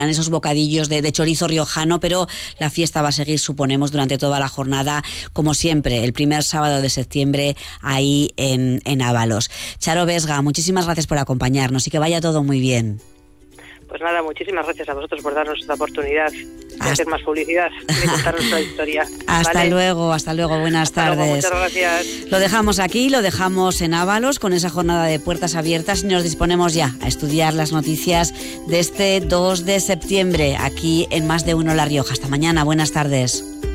esos bocadillos de chorizo riojano, pero la fiesta va a seguir, suponemos, durante toda la jornada, como siempre, el primer sábado de septiembre, ahí en Ábalos. Charo Vesga, muchísimas gracias por acompañarnos y que vaya todo muy bien. Pues nada, muchísimas gracias a vosotros por darnos esta oportunidad de hacer más publicidad, de contar nuestra historia. Hasta luego, buenas tardes. Luego, muchas gracias. Lo dejamos aquí, lo dejamos en Ábalos con esa jornada de puertas abiertas y nos disponemos ya a estudiar las noticias de este 2 de septiembre aquí en Más de Uno La Rioja. Hasta mañana, buenas tardes.